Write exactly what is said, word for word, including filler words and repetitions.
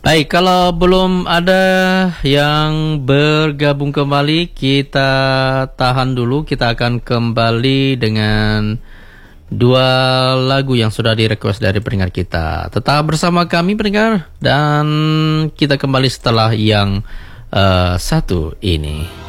Baik, kalau belum ada yang bergabung kembali, kita tahan dulu. Kita akan kembali dengan dua lagu yang sudah di-request dari pendengar kita. Tetap bersama kami pendengar, dan kita kembali setelah yang uh, satu ini.